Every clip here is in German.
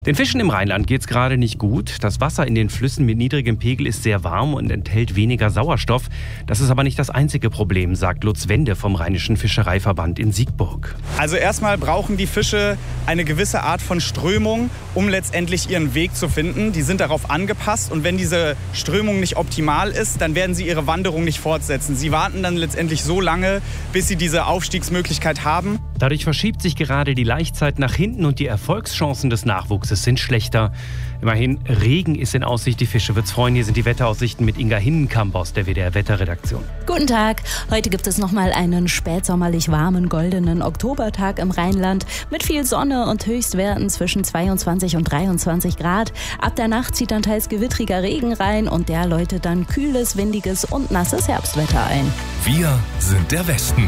Den Fischen im Rheinland geht's gerade nicht gut. Das Wasser in den Flüssen mit niedrigem Pegel ist sehr warm und enthält weniger Sauerstoff. Das ist aber nicht das einzige Problem, sagt Lutz Wende vom Rheinischen Fischereiverband in Siegburg. Also erstmal brauchen die Fische eine gewisse Art von Strömung, um letztendlich ihren Weg zu finden. Die sind darauf angepasst und wenn diese Strömung nicht optimal ist, dann werden sie ihre Wanderung nicht fortsetzen. Sie warten dann letztendlich so lange, bis sie diese Aufstiegsmöglichkeit haben. Dadurch verschiebt sich gerade die Laichzeit nach hinten und die Erfolgschancen des Nachwuchses sind schlechter. Immerhin, Regen ist in Aussicht, die Fische wird's freuen. Hier sind die Wetteraussichten mit Inga Hinnenkamp aus der WDR-Wetterredaktion. Guten Tag. Heute gibt es nochmal einen spätsommerlich warmen, goldenen Oktobertag im Rheinland mit viel Sonne und Höchstwerten zwischen 22 und 23 Grad. Ab der Nacht zieht dann teils gewittriger Regen rein und der läutet dann kühles, windiges und nasses Herbstwetter ein. Wir sind der Westen.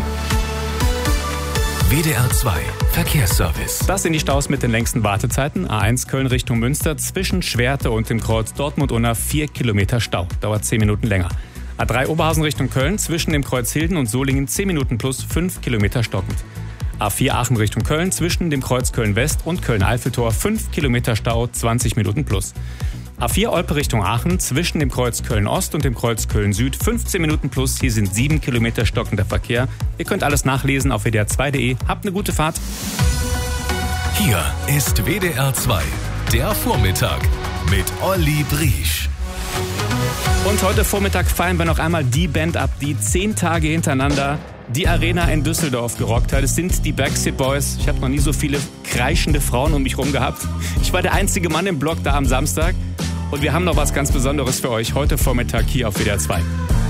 WDR 2 Verkehrsservice. Das sind die Staus mit den längsten Wartezeiten. A1 Köln Richtung Münster zwischen Schwerte und dem Kreuz Dortmund-Unna 4 Kilometer Stau. Dauert 10 Minuten länger. A3 Oberhausen Richtung Köln zwischen dem Kreuz Hilden und Solingen 10 Minuten plus 5 Kilometer stockend. A4 Aachen Richtung Köln zwischen dem Kreuz Köln-West und Köln-Eiffeltor 5 Kilometer Stau, 20 Minuten plus. A4 Olpe Richtung Aachen zwischen dem Kreuz Köln-Ost und dem Kreuz Köln-Süd 15 Minuten plus. Hier sind 7 Kilometer stockender Verkehr. Ihr könnt alles nachlesen auf wdr2.de. Habt eine gute Fahrt. Hier ist WDR 2, der Vormittag mit Olli Briesch. Und heute Vormittag feiern wir noch einmal die Band ab, die 10 Tage hintereinander die Arena in Düsseldorf gerockt hat. Es sind die Backstreet Boys. Ich habe noch nie so viele kreischende Frauen um mich rum gehabt. Ich war der einzige Mann im Block da am Samstag. Und wir haben noch was ganz Besonderes für euch heute Vormittag hier auf WDR 2.